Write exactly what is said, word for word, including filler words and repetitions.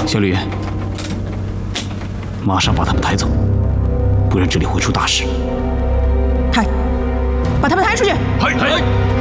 小吕，马上把他们抬走，不然这里会出大事。 抬，把他们抬出去。 嗨嗨。